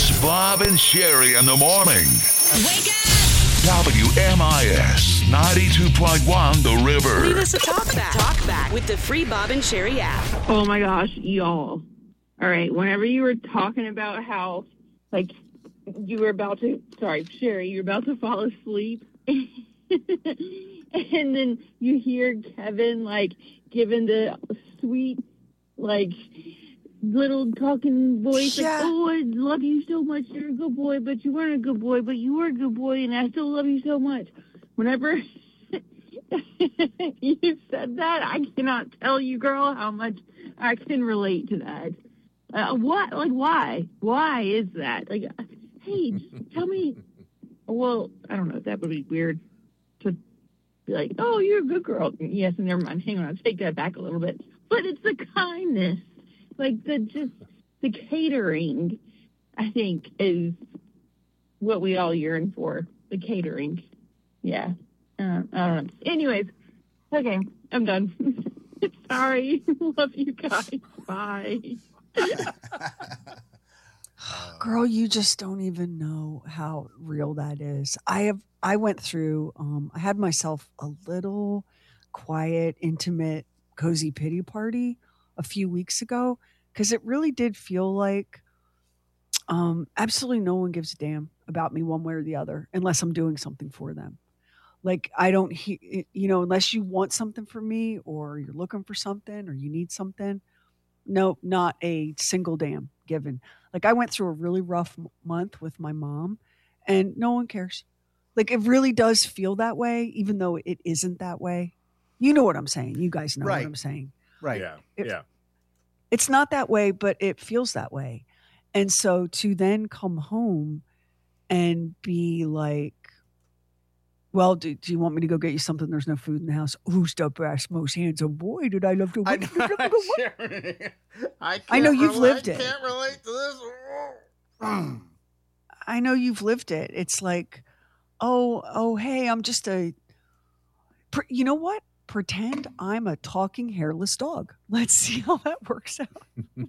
It's Bob and Sherry in the morning. Wake up! WMIS 92.1 The River. Leave us a talk back with the free Bob and Sherry app. Oh my gosh, y'all. All right, whenever you were talking about how, like, you were about to, Sherry, you're about to fall asleep. And then you hear Kevin, like, giving the sweet, like, little talking voice, like, oh, I love you so much, you're a good boy, but you weren't a good boy, but you were a good boy, and I still love you so much. Whenever you said that, I cannot tell you, girl, how much I can relate to that. What? Like, why? Why is that? Like, hey, tell me. Well, I don't know. That would be weird to be like, oh, you're a good girl. Yes, never mind. Hang on. I'll take that back a little bit. But it's the kindness. Like, the catering, I think, is what we all yearn for. The catering. Yeah. I don't know. Anyways, okay, I'm done. Sorry. Love you guys. Bye. Girl, you just don't even know how real that is. I went through, I had myself a little quiet, intimate, cozy pity party a few weeks ago, because it really did feel like absolutely no one gives a damn about me one way or the other unless I'm doing something for them. Like, I don't, unless you want something from me or you're looking for something or you need something. No, not a single damn given. Like, I went through a really rough month with my mom and no one cares. Like, it really does feel that way, even though it isn't that way. You know what I'm saying. You guys know what I'm saying. Right. Yeah. It's not that way, but it feels that way. And so to then come home and be like, well, do you want me to go get you something? There's no food in the house. Who's the best, most handsome boy? Did I love to win? I know you've lived it. I can't relate to this. I know you've lived it. It's like, oh, hey, I'm just you know what? Pretend I'm a talking hairless dog. Let's see how that works out.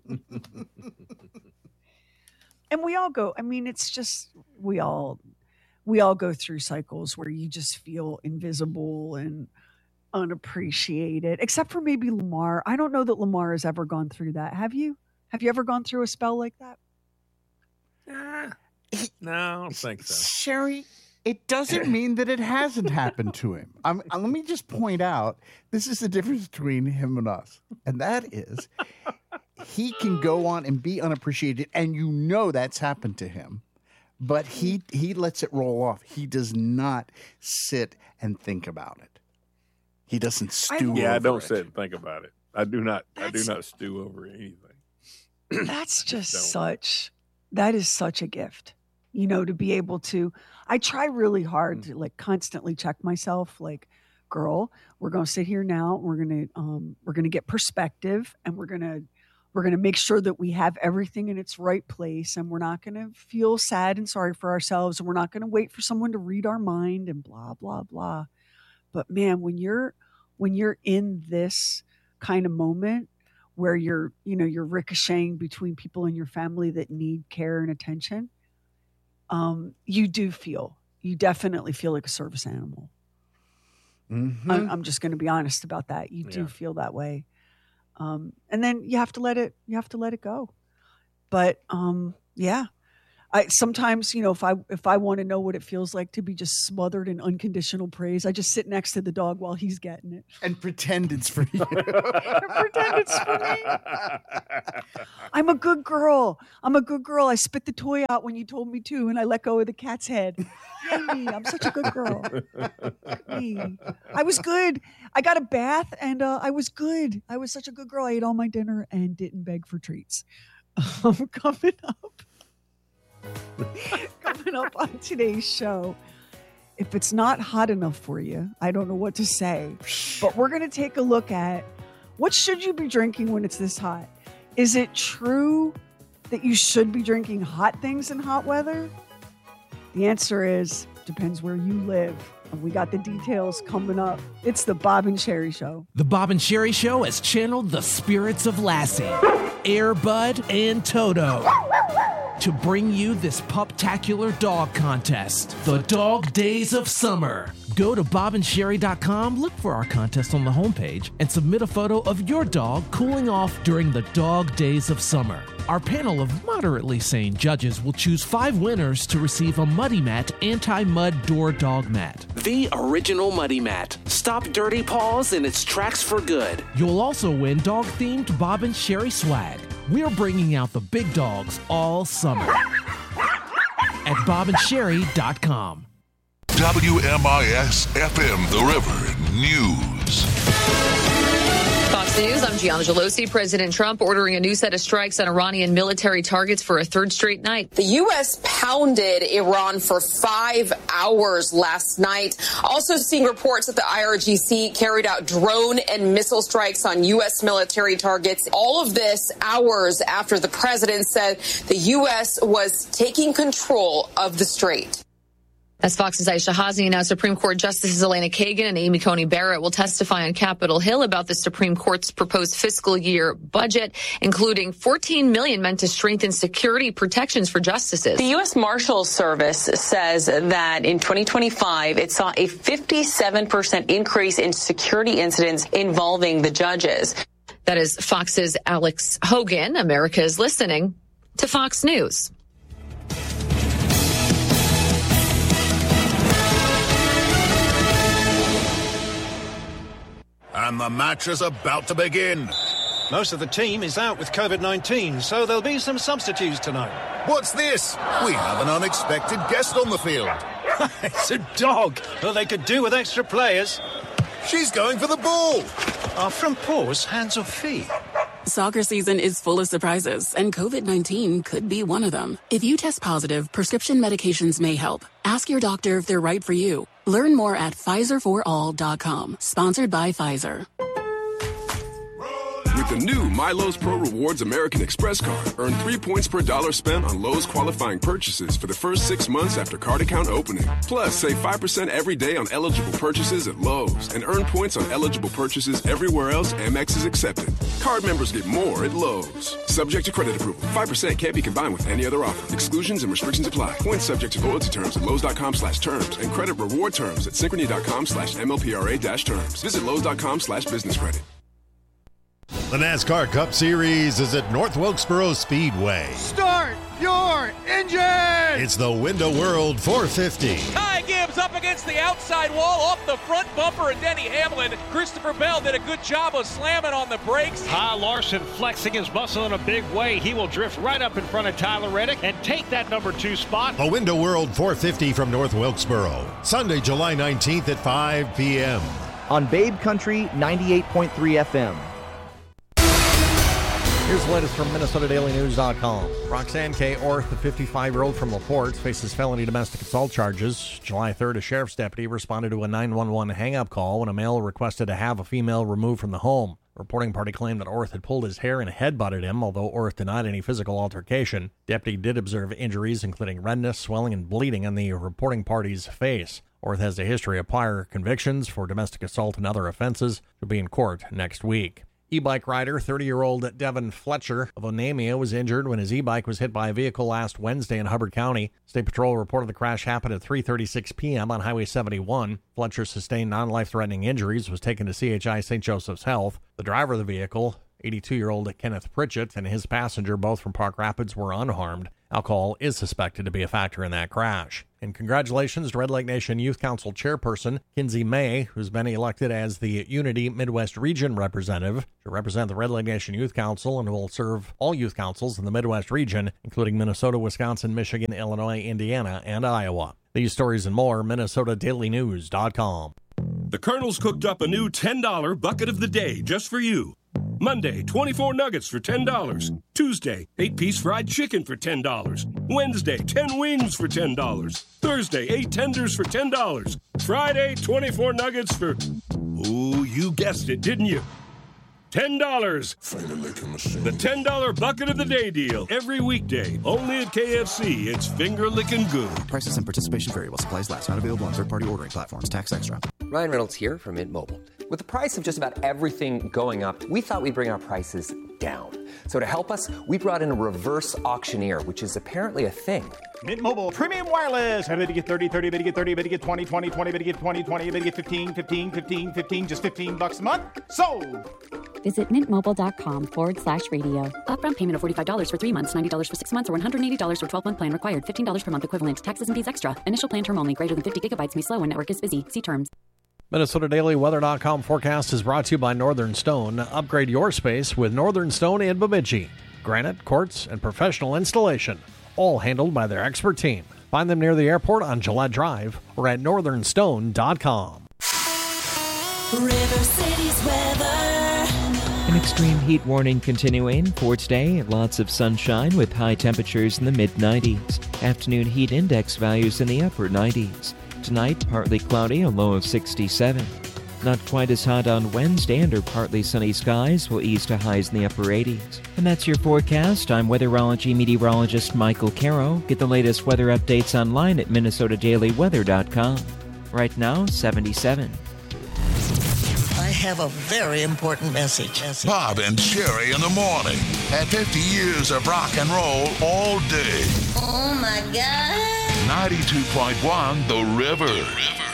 And we all go, I mean, it's just, we all go through cycles where you just feel invisible and unappreciated, except for maybe Lamar. I don't know that Lamar has ever gone through that. Have you? Have you ever gone through a spell like that? No, I don't think so. Sherry, it doesn't mean that it hasn't happened to him. Let me just point out, this is the difference between him and us. And that is, he can go on and be unappreciated, and you know that's happened to him. But he lets it roll off. He does not sit and think about it. He doesn't stew over it. Yeah, I don't sit and think about it. I do not stew over anything. That's just that is such a gift, to be able to, I try really hard to like constantly check myself, like, girl, we're going to sit here now. We're going to get perspective, and we're going to make sure that we have everything in its right place, and we're not going to feel sad and sorry for ourselves, and we're not going to wait for someone to read our mind and blah, blah, blah. But man, when you're in this kind of moment where you're ricocheting between people in your family that need care and attention, you definitely feel like a service animal. Mm-hmm. I'm just going to be honest about that. You do feel that way. And then you have to let it go. But, I sometimes, if I want to know what it feels like to be just smothered in unconditional praise, I just sit next to the dog while he's getting it. And pretend it's for you. Pretend it's for me. I'm a good girl. I spit the toy out when you told me to, and I let go of the cat's head. Yay me. I'm such a good girl. Me. I was good. I got a bath, and I was good. I was such a good girl. I ate all my dinner and didn't beg for treats. Coming up on today's show, if it's not hot enough for you, I don't know what to say, but we're going to take a look at what should you be drinking when it's this hot. Is it true that you should be drinking hot things in hot weather? The answer is depends where you live. And we got the details coming up. It's the Bob and Sherry Show. The Bob and Sherry Show has channeled the spirits of Lassie, Air Bud, and Toto to bring you this puptacular dog contest, the Dog Days of Summer. Go to bobandsherry.com, look for our contest on the homepage, and submit a photo of your dog cooling off during the Dog Days of Summer. Our panel of moderately sane judges will choose 5 winners to receive a Muddy Mat anti-mud door dog mat. The original Muddy Mat. Stop dirty paws in its tracks for good. You'll also win dog-themed Bob and Sherry swag. We're bringing out the big dogs all summer at bobandsherry.com. WMIS FM The River News. Fox News, I'm Gianna Gelosi. President Trump ordering a new set of strikes on Iranian military targets for a third straight night. The U.S. pounded Iran for 5 hours last night. Also seeing reports that the IRGC carried out drone and missile strikes on U.S. military targets. All of this hours after the president said the U.S. was taking control of the strait. As Fox's Aisha Hazi announced, Supreme Court Justices Elena Kagan and Amy Coney Barrett will testify on Capitol Hill about the Supreme Court's proposed fiscal year budget, including $14 million meant to strengthen security protections for justices. The U.S. Marshals Service says that in 2025, it saw a 57% increase in security incidents involving the judges. That is Fox's Alex Hogan. America is listening to Fox News. And the match is about to begin. Most of the team is out with COVID-19, so there'll be some substitutes tonight. What's this? We have an unexpected guest on the field. It's a dog. Well, they could do with extra players. She's going for the ball. Are front paws hands or feet? Soccer season is full of surprises, and COVID-19 could be one of them. If you test positive, prescription medications may help. Ask your doctor if they're right for you. Learn more at PfizerForAll.com. Sponsored by Pfizer. With the new MyLowe's Pro Rewards American Express card, earn 3 points per dollar spent on Lowe's qualifying purchases for the first 6 months after card account opening. Plus, save 5% every day on eligible purchases at Lowe's and earn points on eligible purchases everywhere else Amex is accepted. Card members get more at Lowe's. Subject to credit approval. 5% can't be combined with any other offer. Exclusions and restrictions apply. Points subject to loyalty terms at Lowe's.com/terms and credit reward terms at Synchrony.com/MLPRA-terms. Visit Lowe's.com/business credit. The NASCAR Cup Series is at North Wilkesboro Speedway. Start your engine! It's the Window World 450. Ty Gibbs up against the outside wall, off the front bumper of Denny Hamlin. Christopher Bell did a good job of slamming on the brakes. Ty Larson flexing his muscle in a big way. He will drift right up in front of Tyler Reddick and take that number 2 spot. The Window World 450 from North Wilkesboro. Sunday, July 19th at 5 p.m. on Babe Country 98.3 FM. Here's the latest from MinnesotaDailyNews.com. Roxanne K. Orth, the 55-year-old from LaPorte, faces felony domestic assault charges. July 3rd, a sheriff's deputy responded to a 911 hang-up call when a male requested to have a female removed from the home. The reporting party claimed that Orth had pulled his hair and headbutted him, although Orth denied any physical altercation. Deputy did observe injuries, including redness, swelling, and bleeding on the reporting party's face. Orth has a history of prior convictions for domestic assault and other offenses. He'll be in court next week. E-bike rider 30-year-old Devin Fletcher of Onamia was injured when his e-bike was hit by a vehicle last Wednesday in Hubbard County. State Patrol reported the crash happened at 3:36 p.m. on Highway 71. Fletcher sustained non-life-threatening injuries, was taken to CHI St. Joseph's Health. The driver of the vehicle, 82-year-old Kenneth Pritchett, and his passenger, both from Park Rapids, were unharmed. Alcohol is suspected to be a factor in that crash. And congratulations to Red Lake Nation Youth Council Chairperson Kinsey May, who's been elected as the Unity Midwest Region representative to represent the Red Lake Nation Youth Council and will serve all youth councils in the Midwest region, including Minnesota, Wisconsin, Michigan, Illinois, Indiana, and Iowa. These stories and more, MinnesotaDailyNews.com. The Colonel's cooked up a new $10 bucket of the day just for you. Monday, 24 nuggets for $10. Tuesday, 8-piece fried chicken for $10. Wednesday, 10 wings for $10. Thursday, 8 tenders for $10. Friday, 24 nuggets for... Ooh, you guessed it, didn't you? $10. The $10 bucket of the day deal. Every weekday. Only at KFC. It's finger-licking good. Prices and participation vary while supplies last. Not available on third-party ordering platforms. Tax extra. Ryan Reynolds here from Mint Mobile. With the price of just about everything going up, we thought we'd bring our prices down. So to help us, we brought in a reverse auctioneer, which is apparently a thing. Mint Mobile Premium Wireless. How to get 30, 30, how to get 30, how to get 20, 20, 20, how to get 20, 20, how to get 15, 15, 15, 15, just $15 a month? Sold! Visit mintmobile.com/radio. Upfront payment of $45 for 3 months, $90 for 6 months, or $180 for 12-month plan required. $15 per month equivalent. Taxes and fees extra. Initial plan term only. Greater than 50 gigabytes may slow when network is busy. See terms. MinnesotaDailyWeather.com forecast is brought to you by Northern Stone. Upgrade your space with Northern Stone in Bemidji. Granite, quartz, and professional installation, all handled by their expert team. Find them near the airport on Gillette Drive or at northernstone.com. River City's weather. An extreme heat warning continuing for today. Lots of sunshine with high temperatures in the mid-90s. Afternoon heat index values in the upper 90s. Tonight, partly cloudy, a low of 67. Not quite as hot on Wednesday, under partly sunny skies will ease to highs in the upper 80s. And that's your forecast. I'm weatherology meteorologist Michael Caro. Get the latest weather updates online at MinnesotaDailyWeather.com. Right now, 77. I have a very important message. Bob and Sherry in the morning. At 50 years of rock and roll all day. Oh, my God. 92.1 The River.